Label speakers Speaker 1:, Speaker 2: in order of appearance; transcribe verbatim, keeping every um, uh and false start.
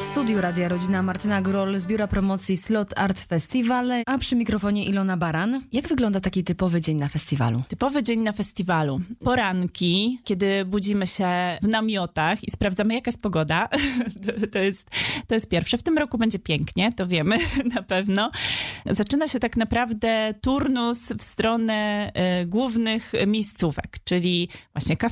Speaker 1: W studiu Radia Rodzina Martyna Groll z biura promocji Slot Art Festival, a przy mikrofonie Ilona Baran. Jak wygląda taki typowy dzień na festiwalu?
Speaker 2: Typowy dzień na festiwalu. Poranki, kiedy budzimy się w namiotach i sprawdzamy, jaka jest pogoda. To jest, to jest pierwsze. W tym roku będzie pięknie, to wiemy na pewno. Zaczyna się tak naprawdę turnus w stronę y, głównych miejscówek, czyli właśnie kafe